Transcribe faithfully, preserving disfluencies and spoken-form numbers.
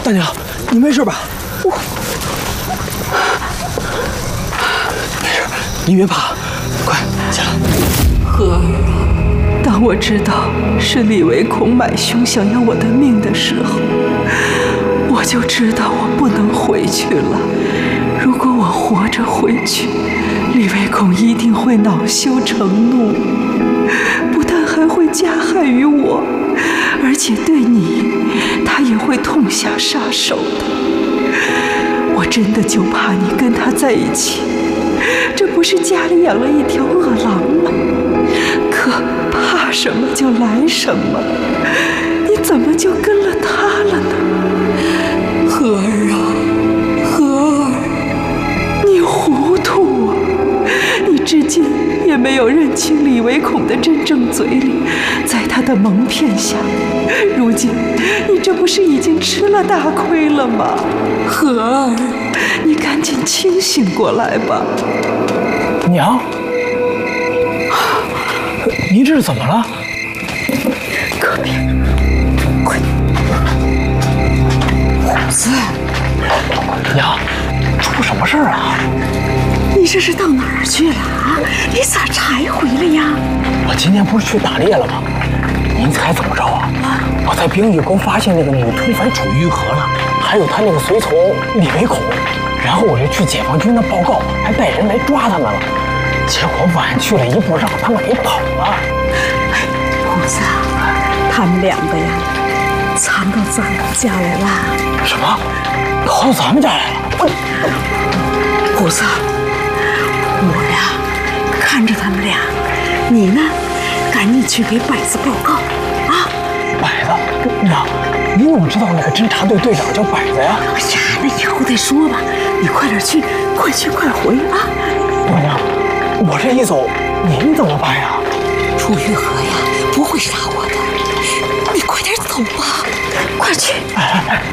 大娘，你没事吧？我没事，你别怕，快起来。 荷儿啊，当我知道是李维孔买凶想要我的命的时候，我就知道我不能回去了。如果我活着回去，李维孔一定会恼羞成怒，不但还会加害于我，而且对你，他也会痛下杀手的。我真的就怕你跟他在一起，这不是家里养了一条恶狼吗？可怕什么就来什么，你怎么就跟了他了呢？荷儿啊，荷儿，你糊涂啊！你至今也没有认清李维孔的真正嘴脸，在他的蒙骗下，如今你这不是已经吃了大亏了吗？荷儿，你赶紧清醒过来吧！ 娘，您这是怎么了？ 隔壁，快！虎子， 娘，出什么事儿啊？ 你这是到哪儿去了啊？你咋才回来呀？ 我今天不是去打猎了吗？您猜怎么着啊？我在冰雨沟发现那个女土匪楚玉和了，还有他那个随从李维孔，然后我就去解放军那报告，还带人来抓他们了。结果晚去了一步，让他们给跑了。 虎子，他们两个呀，藏到咱们家来了。 什么？跑到咱们家来了？ 虎子，我呀看着他们俩，你呢，赶紧去给百子报告啊！ 百子，娘，您怎么知道那个侦察队队长叫百子呀？ 哎呀，那以后再说吧，你快点去，快去快回啊！ 姑娘，我这一走，您怎么办呀？ 楚玉和呀，不会杀我的，你快点走吧，快去！